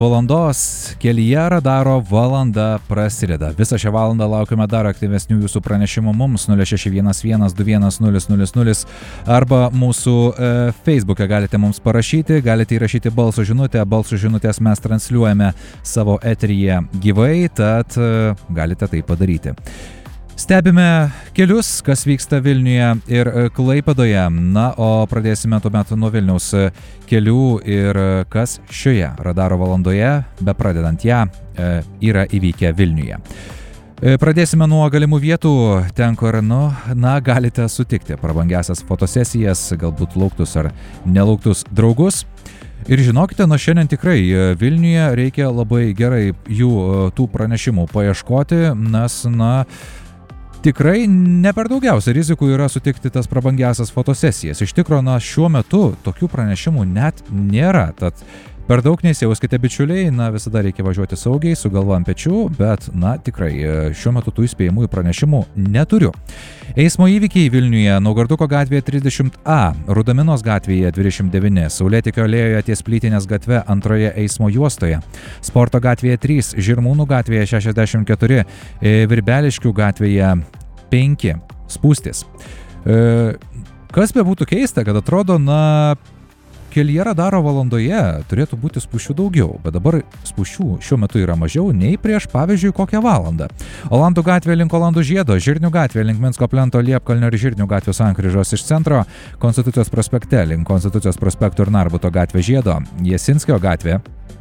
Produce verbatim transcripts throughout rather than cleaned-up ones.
Valandos kelyje radaro valanda prasideda. Visą šią valandą laukiame dar aktyvesnių jūsų pranešimų mums nulis šeši vienas vienas du vienas nulis nulis nulis arba mūsų e, Facebook'e galite mums parašyti, galite įrašyti balso žinutę. Balso žinutės mes transliuojame savo eteryje gyvai, tad e, galite tai padaryti. Stebime kelius, kas vyksta Vilniuje ir Klaipėdoje. Na, o pradėsime tuomet nuo Vilniaus kelių ir kas šioje radaro valandoje, be pradedant ją, yra įvykę Vilniuje. Pradėsime nuo galimų vietų, ten kur, nu, na, galite sutikti prabangiasias fotosesijas, galbūt lauktus ar nelauktus draugus. Ir žinokite, nuo šiandien tikrai Vilniuje reikia labai gerai jų tų pranešimų paieškoti, nes, na, tikrai ne per daugiausia rizikų yra sutikti tas prabangiasias fotosesijas. Iš tikro, na, šiuo metu tokių pranešimų net nėra, tad per daug nesijauskite, bičiuliai, na, visada reikia važiuoti saugiai, su galva ant pečių, bet, na, tikrai, šiuo metu tų įspėjimų pranešimų neturiu. Eismo įvykiai Vilniuje: Naugarduko gatvėje trisdešimt A, Rudaminos gatvėje dvidešimt devyni, Saulėtekio alėjoje ties Plytinės gatve antroje eismo juostoje, Sporto gatvėje trys, Žirmūnų gatvėje šešiasdešimt keturi, Virbeliškių gatvėje penki, spūstis. E, kas be būtų keista, kad atrodo, na, kelyje radaro valandoje turėtų būti spūsčių daugiau, bet dabar spūsčių šiuo metu yra mažiau nei prieš, pavyzdžiui, kokią valandą. Olandų gatvė link Olandų žiedo, Žirnių gatvė link Minsko plento, Liepkalnio ir Žirnių gatvių sankryžos iš centro, Konstitucijos prospekte link Konstitucijos prospekto ir Narbuto gatvė žiedo, Jasinskio gatvė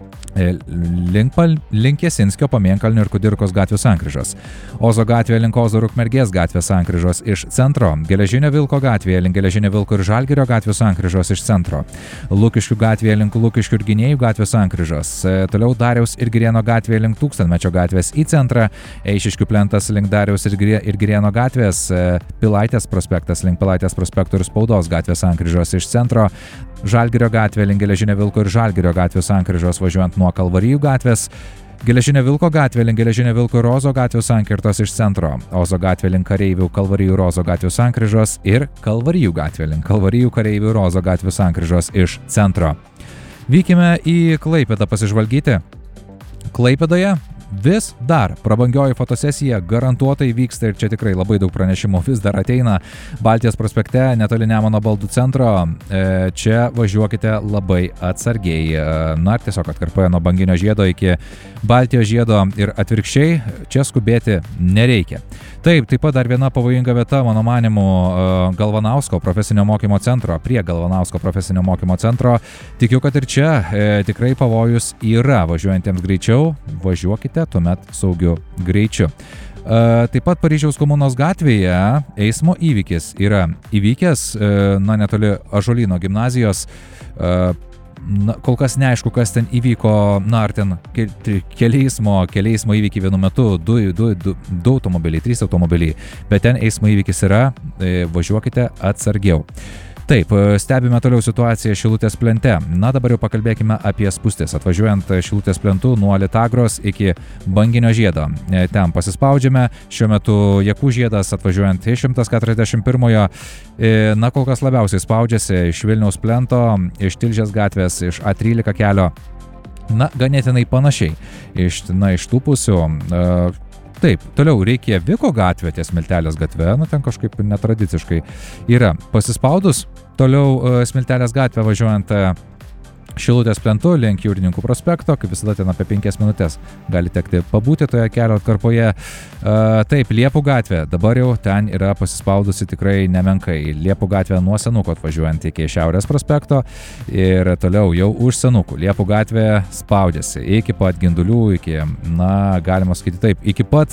link, link Jasinskio, Pamėnkalnio ir Kudirkos gatvių sankryžos, Ozo gatvė link Ozo ir Ukmergės gatvės sankryžos iš centro, Geležinio Vilko gatvėje link Geležinio Vilko ir Žalgirio gatvių sankryžos iš centro, Lukiškių gatvėje link Lukiškių ir Gynėjų gatvių sankryžos, toliau Dariaus ir Girėno gatvėje link Tūkstantmečio gatvės į centrą, Eišiškių plentas link Dariaus ir Girėno gatvės, Pilaitės prospektas link Pilaitės prospekto ir Spaudos gatvės sankryžos iš centro, Žalgirio gatvė link Geležinio Vilko ir Žalgirio gatvių sankryžos važiuojant nuo Kalvarijų gatvės, Geležinio Vilko gatvė link Geležinio Vilko ir Ozo gatvių sankirtos iš centro, Ozo gatvė link Kareivių, Kalvarijų ir Ozo gatvių sankryžos ir Kalvarijų gatvė link Kalvarijų, Kareivių ir Ozo gatvių sankryžos iš centro. Vykime į Klaipėdą pasižvalgyti. Klaipėdoje vis dar prabangioji fotosesija garantuotai vyksta ir čia tikrai labai daug pranešimų vis dar ateina. Baltijos prospekte, netoli Nemuno baldų centro, čia važiuokite labai atsargiai. Na, tiesiog atkarpoje nuo Banginio žiedo iki Baltijos žiedo ir atvirkščiai, čia skubėti nereikia. Taip, taip pat dar viena pavojinga vieta, mano manimu, Galvanausko profesinio mokymo centro, prie Galvanausko profesinio mokymo centro. Tikiu, kad ir čia e, tikrai pavojus yra. Važiuojantiems greičiau, važiuokite tuomet saugiu greičiu. E, taip pat Paryžiaus komunos gatvėje eismo įvykis yra įvykęs, e, na, netoli Ąžuolyno gimnazijos. E, Na, kol kas neaišku, kas ten įvyko, na, ar ten keli eismo, keli eismo įvykiai vienu metu, du, du, du, du automobiliai, trys automobiliai, bet ten eismo įvykis yra, važiuokite atsargiau. Taip, stebime toliau situaciją Šilutės plente. Na, dabar jau pakalbėkime apie spūstis. Atvažiuojant Šilutės plentų nuo Litagros iki Banginio žiedo. Ten pasispaudžiame. Šiuo metu Jakų žiedas atvažiuojant iš šimtas keturiasdešimt pirmojo. Na, kol kas labiausiai spaudžiasi iš Vilniaus plento, iš Tilžės gatvės, iš A trylika kelio. Na, ganėtinai panašiai. Iš, na, iš tų pusių. Uh, Taip, toliau Reikjaviko gatvė ties Smiltelės gatve, nu ten kažkaip netradiciškai yra pasispaudus. Toliau uh, Smiltelės gatvė važiuojant uh, Šilutės plentu link Jūrininkų prospekto, kaip visada ten apie penkias minutės gali tekti pabūti toje kelio atkarpoje. Uh, taip, Liepų gatvė, dabar jau ten yra pasispaudusi tikrai nemenkai. Liepų gatvė nuo Senukų atvažiuojant iki Šiaurės prospekto ir toliau jau už Senukų. Liepų gatvė spaudžiasi iki pat Gindulių, iki, na, galima sakyti taip, iki pat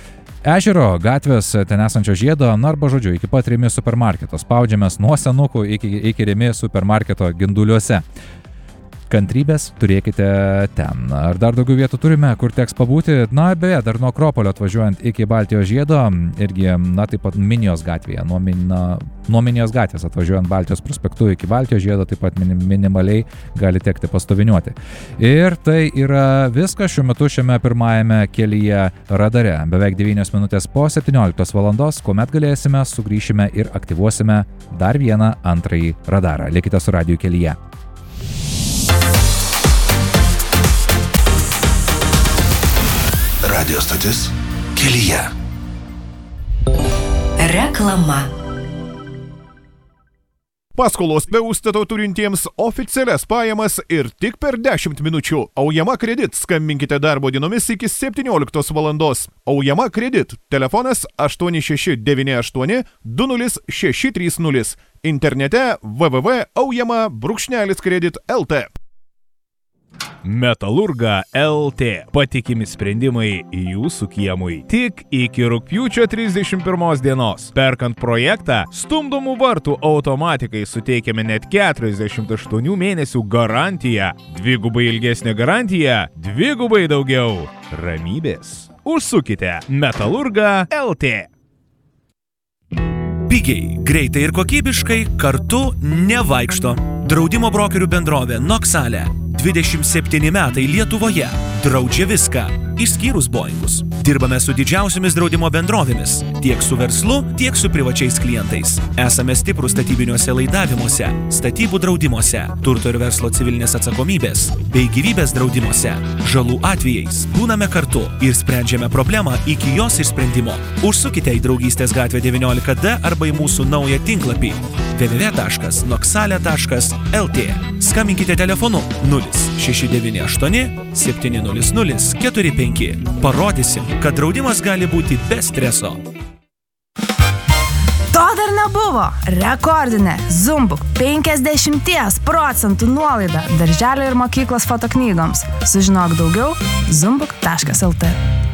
Ežero gatvės ten esančio žiedo, na, arba žodžiu, iki pat Rimi supermarketo. Spaudžiamės nuo Senukų iki, iki Rimi supermarketo Ginduliuose. Kantrybės turėkite ten. Ar dar daugiau vietų turime, kur teks pabūti? Na, beje, dar nuo Akropolio atvažiuojant iki Baltijos žiedo, irgi, na, taip pat Minijos gatvėje, nuo, na, nuo Minijos gatvės atvažiuojant Baltijos prospektu iki Baltijos žiedo, taip pat minimaliai gali tekti pastoviniuoti. Ir tai yra viskas šiuo metu šiame pirmajame kelyje radare. Beveik devynios minutės po septynioliktos valandos, kuomet galėsime, sugrįšime ir aktyvuosime dar vieną antrąjį radarą. Likite su Radiju kelyje. Radio stotis kelyje. Reklama. Paskolos be užstato turintiems oficialias pajamas ir tik per dešimt minučių. Aujama Kredit. Skambinkite darbo dienomis iki septynioliktos valandos. Aujama Kredit. Telefonas aštuoni šeši devyni aštuoni du nulis šeši trys nulis. Internete w w w taškas aujama brūkšnelis kredit taškas l t. Metalurga L T. Patikimi sprendimai jūsų kiemui. Tik iki rugpjūčio trisdešimt pirmos dienos. Perkant projektą, stumdomų vartų automatikai suteikiame net keturiasdešimt aštuonių mėnesių garantiją. Dvigubai ilgesnė garantija, dvigubai daugiau ramybės. Užsukite Metalurga L T. Pigiai, greitai ir kokybiškai kartu nevaikšto. Draudimo brokerių bendrovė Noxale. dvidešimt septyni metai Lietuvoje. Draudžia viską, išskyrus Boeingus. Dirbame su didžiausiomis draudimo bendrovėmis, tiek su verslu, tiek su privačiais klientais. Esame stiprus statybiniuose laidavimuose, statybų draudimuose, turto ir verslo civilinės atsakomybės, bei gyvybės draudimuose. Žalų atvejais būname kartu ir sprendžiame problemą iki jos išsprendimo. Užsukite į Draugystės gatvę devyniolika D arba į mūsų naują tinklapį w w w taškas noxale taškas l t. Skambinkite telefonu nulis šeši devyni aštuoni septyni nulis nulis keturi penki. Parodysim, kad draudimas gali būti be streso. To dar nebuvo. Rekordinė Zumbuk penkiasdešimt procentų nuolaida darželio ir mokyklos fotoknygoms. Sužinok daugiau zumbuk taškas l t.